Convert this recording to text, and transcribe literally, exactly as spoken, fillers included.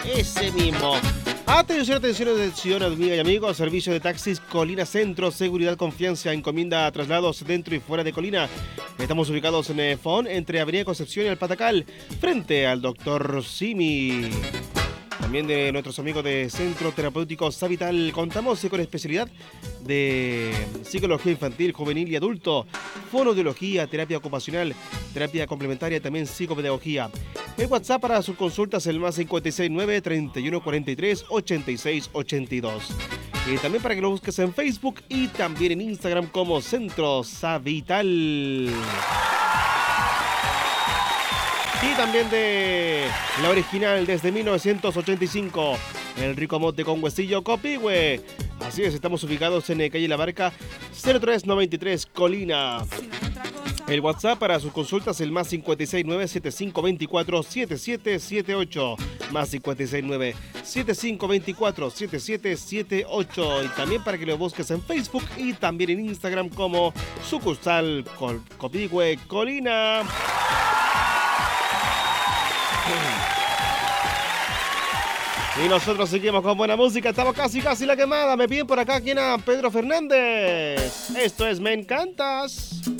Ese mismo. Atención, atención, atención, amigas y amigos. Servicio de taxis Colina Centro, seguridad, confianza, encomienda, traslados dentro y fuera de Colina. Estamos ubicados en el Fon, entre Avenida Concepción y el Patacal, frente al doctor Simi. También de nuestros amigos de Centro Terapéutico Savital, contamos con especialidad de psicología infantil, juvenil y adulto, fonoaudiología, terapia ocupacional, terapia complementaria, también psicopedagogía. El WhatsApp para sus consultas el más cinco seis nueve, treinta y uno cuarenta y tres, ochenta y seis ochenta y dos. Y también para que lo busques en Facebook y también en Instagram como Centro Savital. Y también de la original desde mil novecientos ochenta y cinco, el rico mote con huesillo Copihue. Así es, estamos ubicados en calle La Barca cero tres noventa y tres Colina. El WhatsApp para sus consultas el más cinco seis nueve, siete cinco dos cuatro, siete siete siete ocho, más cinco seis nueve, siete cinco dos cuatro, siete siete siete ocho. Y también para que lo busques en Facebook y también en Instagram como sucursal Copihue Colina. Y nosotros seguimos con buena música. Estamos casi, casi la quemada. Me piden por acá quién a Pedro Fernández. Esto es Me Encantas.